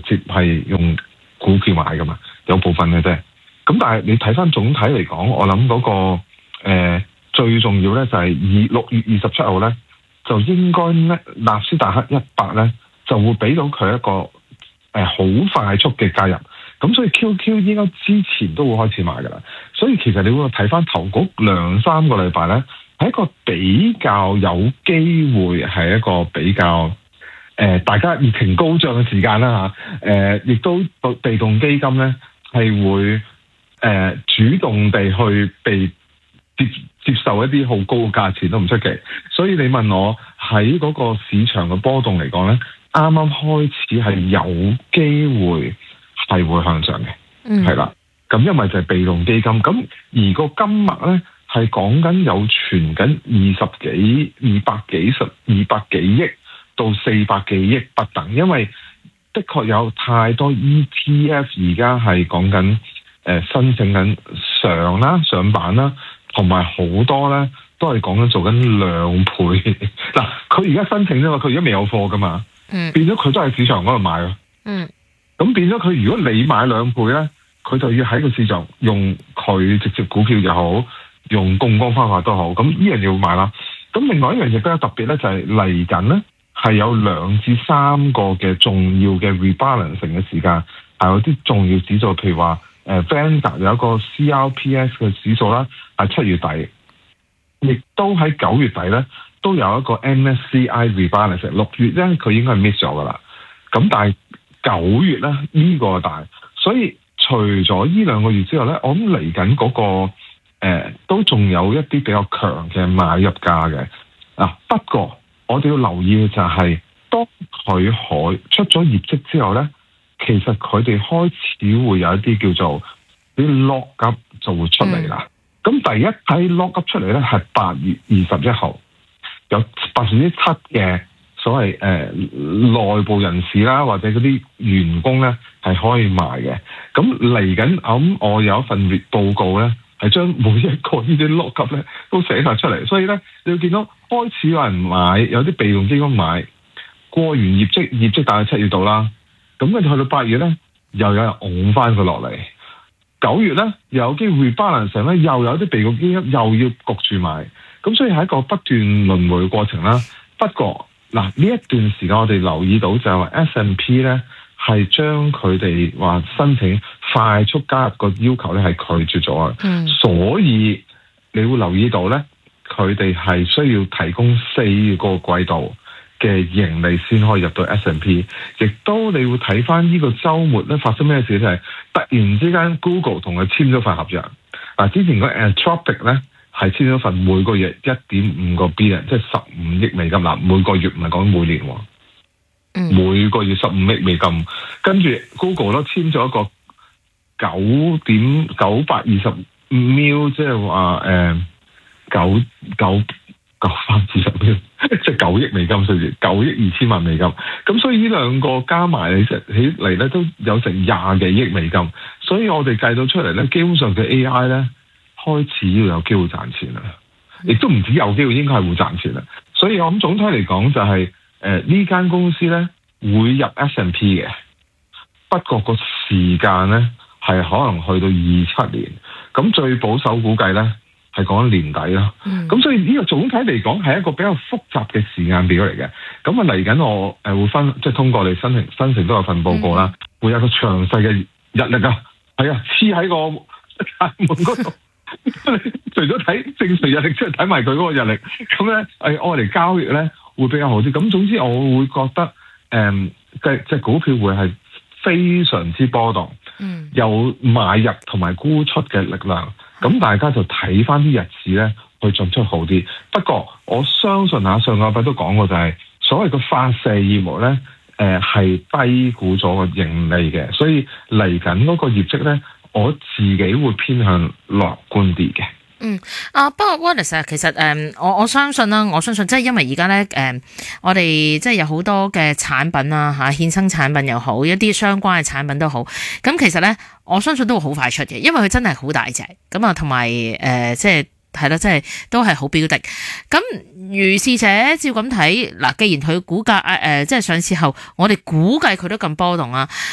接係用股票買噶嘛，有部分嘅啫。咁但係你睇翻總體嚟講，我諗嗰個最重要咧就係6月27號咧，就應該咧納斯達克100咧就會俾到佢一個好快速嘅介入。咁所以 QQ 應該之前都會開始買㗎啦。所以其實你會睇翻頭嗰2-3個禮拜咧，係一個比較有機會係一個比較大家熱情高漲嘅時間啦嚇。亦都被動基金咧係會主動地去被接受一啲好高嘅價錢都唔出奇。所以你問我喺嗰個市場嘅波動嚟講咧，啱啱開始係有機會係會向上嘅，係啦。咁因為就係被動基金，咁而個金額咧係講緊有傳緊200幾億到400幾億不等，因為的確有太多 ETF 而家係講緊申請緊上板啦，同埋好多咧都係講緊做緊2倍。嗱，佢而家申請啫嘛，佢而家未有貨噶嘛，變咗佢都喺市場嗰度買咯。咁變咗佢，如果你買2倍咧，佢就要喺個市場用佢直接股票又好，用槓桿方法都好，咁呢樣要買啦。咁另外一樣嘢比較特別咧，就係嚟緊咧係有2至3個嘅重要嘅 rebalancing 嘅時間，係有啲重要指數，譬如話Vanguard 有一個 CRPS 嘅指數啦，係7月底，亦都喺9月底咧都有一個 MSCI rebalancing。6月咧佢應該係 miss 咗噶啦，咁但係9月咧呢個大，所以除咗呢2個月之後咧，我諗嚟緊嗰個都仲有一啲比較強嘅買入價嘅。不過我哋要留意嘅就係，當佢出咗業績之後咧，其實佢哋開始會有一啲叫做啲 lock up 就會出嚟啦。咁第一批 lock up 出嚟咧係8月21號，有7%嘅所謂內部人士啦，或者嗰啲員工咧係可以賣嘅。咁嚟緊，咁我有一份報告咧，係將每一個呢啲 lock up 咧都寫晒出嚟。所以咧，你會見到開始有人買，有啲被動基金買，過完業績大概7月度啦。咁跟住去到8月咧，又有人拱翻佢落嚟。9月咧，又有機會 rebalance 咧，又有啲被動基金又要焗住買。咁所以係一個不斷輪迴嘅過程啦。不過嗱，呢一段時間我哋留意到就係話 S&P 咧係將佢哋話申請快速加入個要求咧係拒絕咗嘅。所以你會留意到咧，佢哋係需要提供4個季度嘅盈利先可以入到 S&P。亦都你會睇翻呢個週末咧發生咩事，就係突然之間 Google 同佢簽咗份合約。之前個 Anthropic 咧係簽咗份每個月1.5個 billion， 即係15億美金啦。每個月唔係講每年喎，每個月15億美金。跟住 Google 都簽咗一個9.920 mil， 即係話920 mil， 即係9億美金數字，9億2千萬美金。咁所以呢2個加埋起嚟咧都有成20幾億美金。所以我哋計到出嚟咧，基本上嘅 AI 咧開始要有機會賺錢啦，亦都唔止有機會，應該係會賺錢啦。所以我諗總體嚟講就係呢間公司咧會入 S&P 嘅，不過個時間咧係可能去到27年，咁最保守估計咧係講年底啦。咁所以呢個總體嚟講係一個比較複雜嘅時間表嚟嘅。咁嚟緊我會即係通過你申請都有份報告啦，會有個詳細嘅日曆啊，係啊，黐喺個大門嗰度。除咗睇正常日曆，即係睇埋佢嗰個日曆，咁咧愛嚟交易咧會比較好啲。咁總之我會覺得隻股票會係非常之波動，有買入同埋沽出嘅力量。咁大家就睇翻啲日子咧去進出好啲。不過我相信上個禮拜都講過，就係所謂嘅發射業務咧係低估咗個盈利嘅，所以嚟緊嗰個業績咧，我自己會偏向樂觀啲嘅。 不過 Wallace 其實我相信啦，即係因為而家咧我哋即係有好多嘅產品啦衍生產品又好，一啲相關嘅產品都好，咁其實咧我相信都會好快出嘅，因為佢真係好大隻，咁啊同埋即係係啦，即係都係好標的。咁如是者照咁睇嗱，既然佢股價即係上市後，我哋估計佢都咁波動啊，